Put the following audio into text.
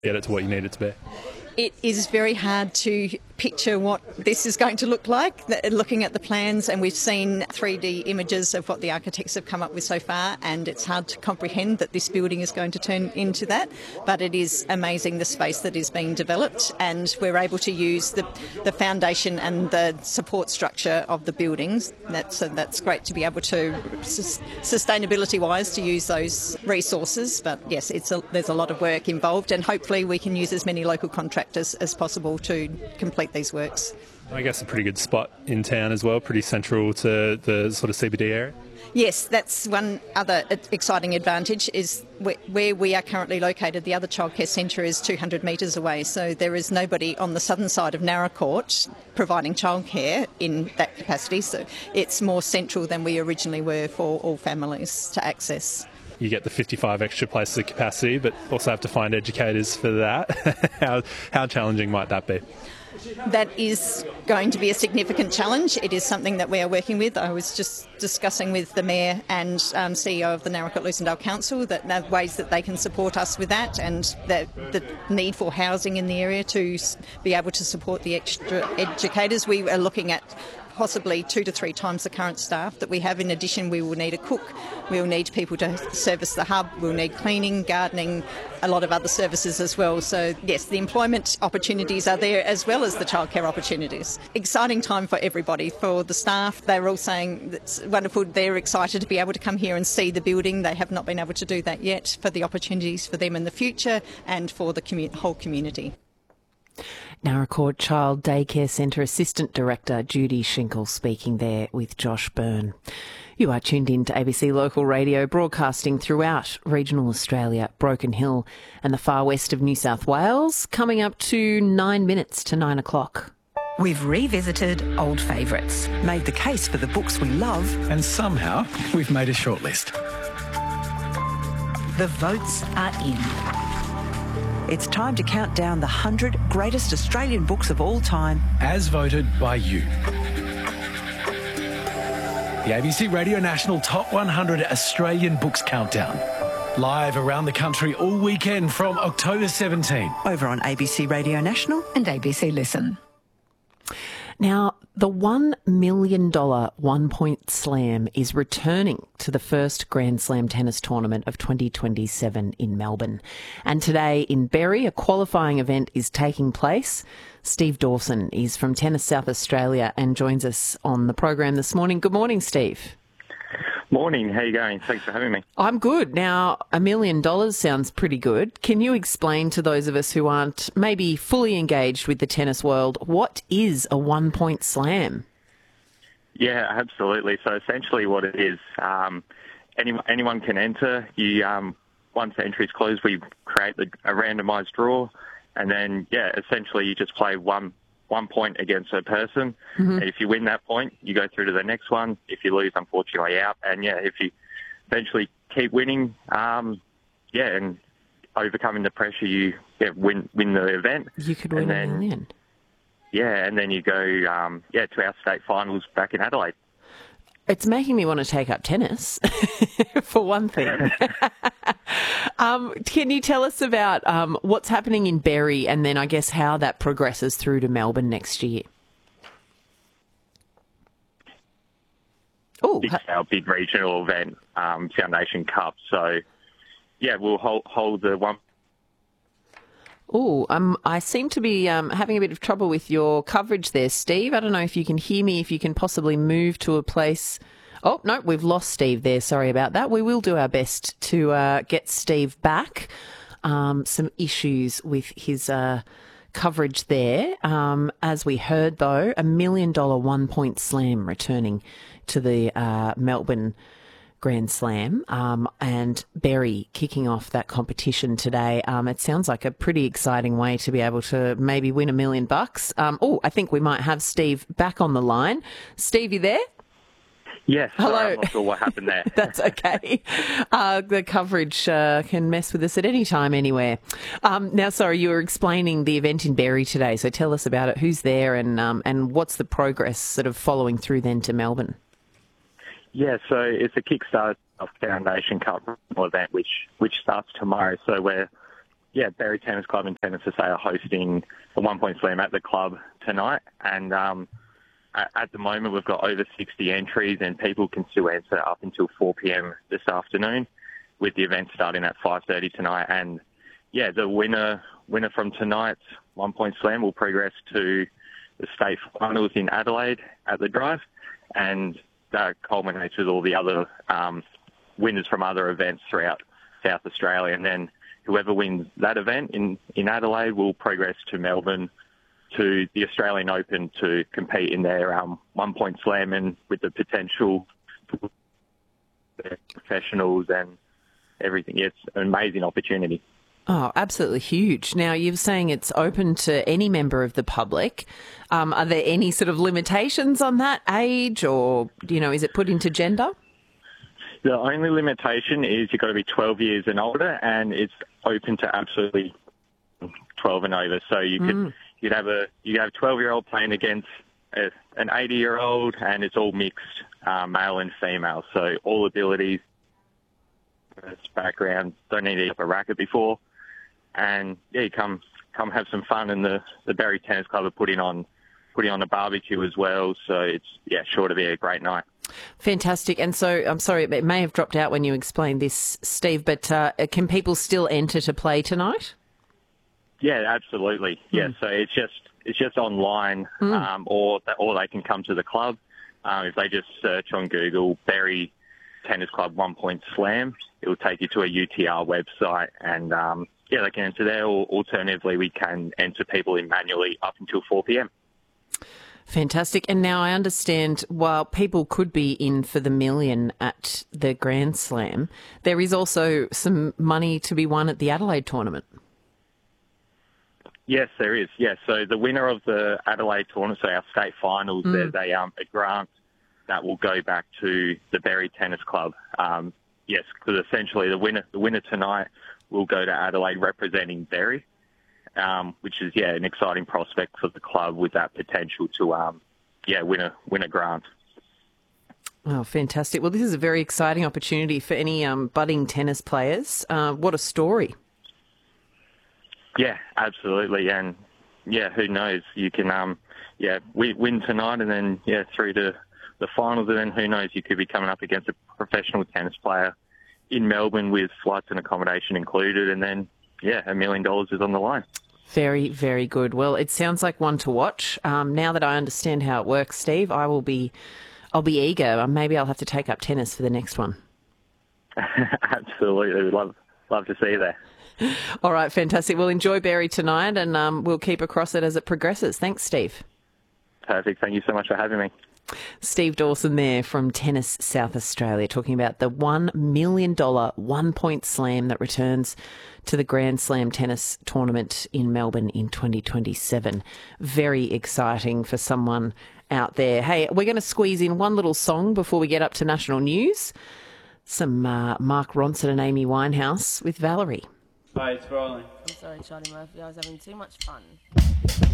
get it to what you need it to be? It is very hard to picture what this is going to look like, looking at the plans, and we've seen 3D images of what the architects have come up with so far, and it's hard to comprehend that this building is going to turn into that, but it is amazing the space that is being developed, and we're able to use the foundation and the support structure of the buildings. That's great to be able to, sustainability-wise, to use those resources, but yes, there's a lot of work involved, and hopefully we can use as many local contractors as possible to complete these works. I guess a pretty good spot in town as well, pretty central to the sort of CBD area. Yes, that's one other exciting advantage is where we are currently located. The other childcare centre is 200 metres away, so there is nobody on the southern side of Narra Court providing childcare in that capacity. So it's more central than we originally were for all families to access. You get the 55 extra places of capacity, but also have to find educators for that. How challenging might that be? That is going to be a significant challenge. It is something that we are working with. I was just discussing with the Mayor and CEO of the Narra Court Lucindale Council that there are ways that they can support us with that, and the need for housing in the area to be able to support the extra educators. We are looking at possibly 2 to 3 times the current staff that we have. In addition, we will need a cook, we will need people to service the hub, we'll need cleaning, gardening, a lot of other services as well. So yes, the employment opportunities are there as well as the childcare opportunities. Exciting time for everybody. For the staff, they're all saying it's wonderful, they're excited to be able to come here and see the building. They have not been able to do that yet, for the opportunities for them in the future and for the whole community. Narra Court Child Daycare Centre Assistant Director Judy Schinkel speaking there with Josh Byrne. You are tuned in to ABC Local Radio, broadcasting throughout regional Australia, Broken Hill and the far west of New South Wales, coming up to 9 minutes to 9 o'clock. We've revisited old favourites, made the case for the books we love, and somehow we've made a shortlist. The votes are in. It's time to count down the 100 greatest Australian books of all time, as voted by you. The ABC Radio National Top 100 Australian Books Countdown. Live around the country all weekend from October 17. Over on ABC Radio National and ABC Listen. Now, the $1 million one-point slam is returning to the first Grand Slam tennis tournament of 2027 in Melbourne. And today in Berry, a qualifying event is taking place. Steve Dawson is from Tennis South Australia and joins us on the program this morning. Good morning, Steve. Morning. How are you going? Thanks for having me. I'm good. Now, $1 million sounds pretty good. Can you explain to those of us who aren't maybe fully engaged with the tennis world, what is a one-point slam? Yeah, absolutely. So essentially what it is, anyone can enter. Once the entry's closed, we create a randomised draw, and then, essentially you just play one point against a person. Mm-hmm. And if you win that point, you go through to the next one. If you lose, unfortunately, out. And if you eventually keep winning, and overcoming the pressure, you win the event. You could win $1 million. Yeah, and then you go to our state finals back in Adelaide. It's making me want to take up tennis, for one thing. Can you tell us about what's happening in Berry, and then I guess how that progresses through to Melbourne next year? It's our big regional event, Foundation Cup. So, we'll hold the one. I seem to be having a bit of trouble with your coverage there, Steve. I don't know if you can hear me, if you can possibly move to a place. Oh, no, we've lost Steve there. Sorry about that. We will do our best to get Steve back. Some issues with his coverage there. As we heard, though, $1 million one-point slam returning to the Melbourne Grand Slam, and Berry kicking off that competition today. It sounds like a pretty exciting way to be able to maybe win $1 million. I think we might have Steve back on the line. Steve, you there? Yes. Hello. Sorry, I'm not sure what happened there. That's okay. The coverage can mess with us at any time, anywhere. Now, sorry, you were explaining the event in Berry today, so tell us about it. Who's there, and what's the progress sort of following through then to Melbourne? Yeah, so it's a Kickstarter of Foundation Cup event, which starts tomorrow. So we're Berry Tennis Club and Tennis SA are hosting the 1 Point Slam at the club tonight. And at the moment, we've got over 60 entries, and people can still enter up until 4 p.m. this afternoon, with the event starting at 5:30 tonight. And the winner from tonight's 1 Point Slam will progress to the state finals in Adelaide at the Drive, and that culminates with all the other winners from other events throughout South Australia. And then whoever wins that event in Adelaide will progress to Melbourne to the Australian Open to compete in their 1 Point Slam, and with the potential for professionals and everything. It's an amazing opportunity. Oh, absolutely huge. Now, you're saying it's open to any member of the public. Are there any sort of limitations on that age, or, is it put into gender? The only limitation is you've got to be 12 years and older, and it's open to absolutely 12 and over. So you'd have a 12-year-old playing against an 80-year-old, and it's all mixed, male and female. So all abilities, background, don't need to have a racket before. And you come have some fun, and the Berry Tennis Club are putting on a barbecue as well. So it's sure to be a great night. Fantastic. And so, I'm sorry, it may have dropped out when you explained this, Steve, but can people still enter to play tonight? Yeah, absolutely. Yeah, so it's just online, or they can come to the club. If they just search on Google Berry Tennis Club 1 Point Slam, it will take you to a UTR website, and they can enter there. Or alternatively, we can enter people in manually up until 4 p.m. Fantastic. And now I understand, while people could be in for the million at the Grand Slam, there is also some money to be won at the Adelaide tournament. Yes, there is. Yes, so the winner of the Adelaide tournament, so our state finals, there's a grant that will go back to the Berry Tennis Club. Yes, because essentially the winner tonight will go to Adelaide representing Berry, which is an exciting prospect for the club with that potential to win a grant. Oh, fantastic! Well, this is a very exciting opportunity for any budding tennis players. What a story! Yeah, absolutely, and who knows? You can win tonight, and then through to the finals, and then who knows? You could be coming up against a professional tennis player in Melbourne with flights and accommodation included, and then $1 million is on the line. Very, very good. Well, it sounds like one to watch. Now that I understand how it works, Steve, I'll be eager. Maybe I'll have to take up tennis for the next one. Absolutely, we'd love to see you there. All right, fantastic. We'll enjoy Berry tonight, and we'll keep across it as it progresses. Thanks, Steve. Perfect. Thank you so much for having me. Steve Dawson there from Tennis South Australia, talking about the $1 million 1 Point Slam that returns to the Grand Slam tennis tournament in Melbourne in 2027. Very exciting for someone out there. Hey, we're going to squeeze in one little song before we get up to national news. Some Mark Ronson and Amy Winehouse with Valerie. Hi, it's Riley. I'm sorry, Charlie Murphy. I was having too much fun.